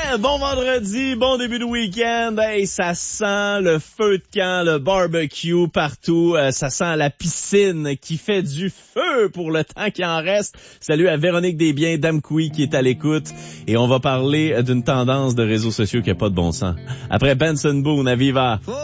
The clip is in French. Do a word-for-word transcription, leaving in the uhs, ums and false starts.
Yeah! Bon vendredi, bon début de week-end. Hey, ça sent le feu de camp, le barbecue partout. Euh, ça sent la piscine qui fait du feu pour le temps qui en reste. Salut à Véronique Desbiens, Dame Couy qui est à l'écoute. Et on va parler d'une tendance de réseaux sociaux qui a pas de bon sens. Après Benson Boone à Viva.